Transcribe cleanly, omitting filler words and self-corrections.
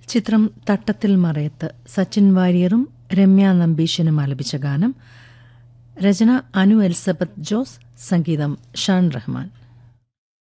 ചിത്രം തട്ടത്തിൽ മറയത്ത്. സച്ചിൻ വാര്യറും രമ്യ നമ്പീശനും ആലപിച്ച ഗാനം. രചന അനു എലിസബത്ത് ജോസ്, സംഗീതം ഷാൻ റഹ്മാൻ.